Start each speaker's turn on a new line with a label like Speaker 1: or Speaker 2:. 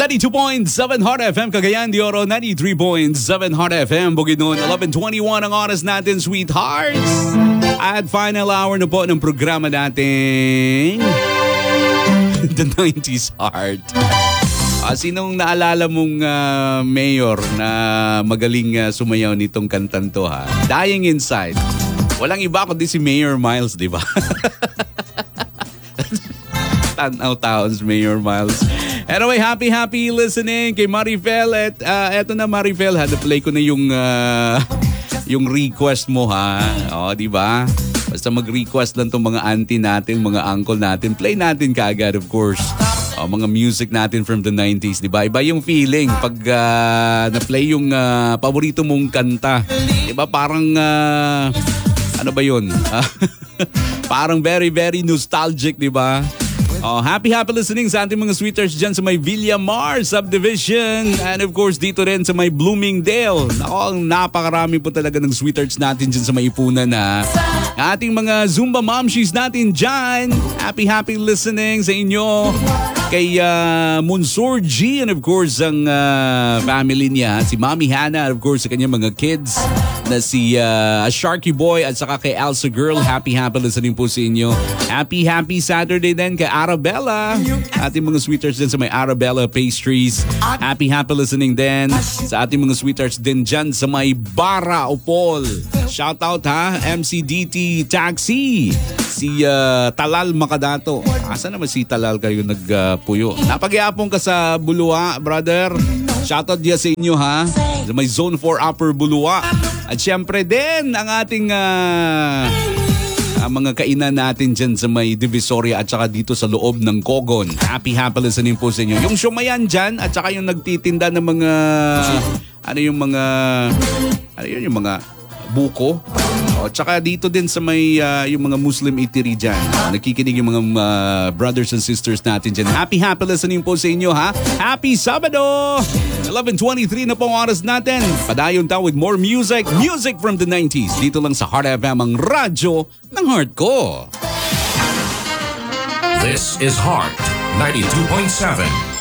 Speaker 1: 92.7 Heart FM, Cagayan de Oro, 93.7 Heart FM, Bukidnon, 11:21 ang oras natin, sweethearts. At final hour na po ng programa natin, The 90s Heart. Sinong naalala mong mayor na magaling sumayaw nitong kantan to, ha? Dying Inside. Walang iba kundi si Mayor Miles, di ba? Tanaw Towns, Mayor Miles. Anyway, happy listening kay Marifel. At eto na, Marifel, ha, na-play ko na yung request mo, ha. O, di ba? Basta mag-request lang tong mga auntie natin, mga uncle natin. Play natin kaagad, of course. O, mga music natin from the 90s, di ba? Iba yung feeling pag na-play yung paborito mong kanta. Di ba? Parang, ano ba yun? Parang very, very nostalgic, di ba? Oh, happy listening sa ating mga sweeters dyan sa may Villamar Subdivision. And of course, dito rin sa may Bloomingdale. Nako, napakarami po talaga ng sweeters natin dyan sa may Ipunan, ha. Ating mga Zumba Momshies natin dyan. Happy listening sa inyo. Kay Monsur G and of course ang family niya. Si Mommy Hannah, of course sa kanyang mga kids na si Sharky Boy at saka kay Elsa Girl. Happy listening po sa inyo. Happy Saturday din kay Arabella. Ating mga sweeters din sa may Arabella Pastries. Happy listening din sa ating mga sweeters din dyan sa may Bara Upol. Shout out, ha, MCDT Taxi. Si Talal Makadato. Asa naman si Talal kayo nagpuyo? Napag-iapong ka sa Bulua, brother. Shout out dia sa inyo, ha. Sa may Zone 4 Upper Bulua. At syempre din ang ating mga kainan natin dyan sa may Divisoria at saka dito sa loob ng Kogon. Happy listening po sa inyo. Yung Shumayan dyan at saka yung nagtitinda ng mga yung mga buko. At saka dito din sa may yung mga Muslim eatery dyan. Nakikinig yung mga brothers and sisters natin dyan. Happy listening po sa inyo, ha. Happy Sabado! 11:23 na po ang oras natin. Padayon tayo with more music. Music from the 90s. Dito lang sa Heart FM, ang radyo ng heart ko.
Speaker 2: This is Heart 92.7.